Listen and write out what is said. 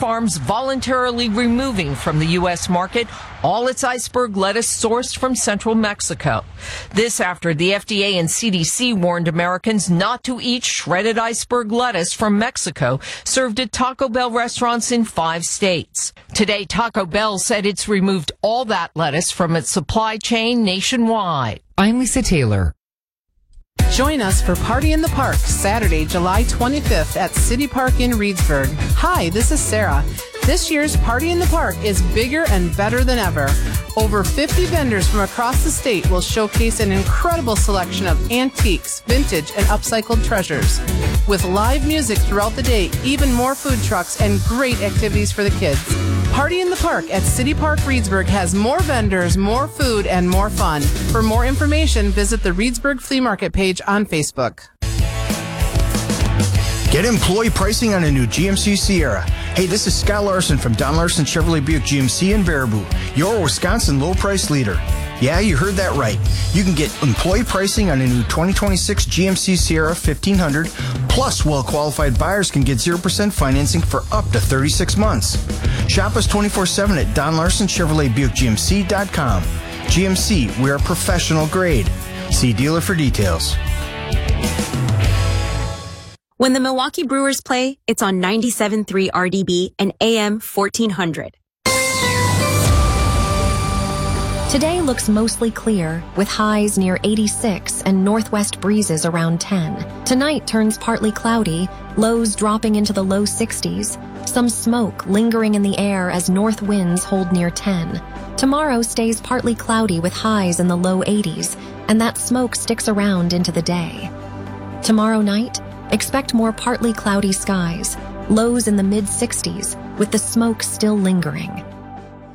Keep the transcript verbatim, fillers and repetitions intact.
Farms voluntarily removing from the U S market all its iceberg lettuce sourced from central Mexico. This after the F D A and C D C warned Americans not to eat shredded iceberg lettuce from Mexico served at Taco Bell restaurants in five states. Today, Taco Bell said it's removed all that lettuce from its supply chain nationwide. I'm Lisa Taylor. Join us for Party in the Park, Saturday, July twenty-fifth at City Park in Reedsburg. Hi, this is Sarah. This year's Party in the Park is bigger and better than ever. Over fifty vendors from across the state will showcase an incredible selection of antiques, vintage, and upcycled treasures. With live music throughout the day, even more food trucks, and great activities for the kids. Party in the Park at City Park Reedsburg has more vendors, more food, and more fun. For more information, visit the Reedsburg Flea Market page on Facebook. Get employee pricing on a new G M C Sierra. Hey, this is Scott Larson from Don Larson Chevrolet Buick G M C in Baraboo, your Wisconsin low price leader. Yeah, you heard that right. You can get employee pricing on a new twenty twenty-six G M C Sierra fifteen hundred, plus well-qualified buyers can get zero percent financing for up to thirty-six months. Shop us twenty-four seven at Don Larson Chevrolet Buick G M C dot com. G M C, we are professional grade. See dealer for details. When the Milwaukee Brewers play, it's on ninety-seven point three R D B and A M fourteen hundred. Today looks mostly clear, with highs near eighty-six and northwest breezes around ten. Tonight turns partly cloudy, lows dropping into the low sixties. Some smoke lingering in the air as north winds hold near ten. Tomorrow stays partly cloudy with highs in the low eighties, and that smoke sticks around into the day. Tomorrow night, expect more partly cloudy skies, lows in the mid sixties, with the smoke still lingering.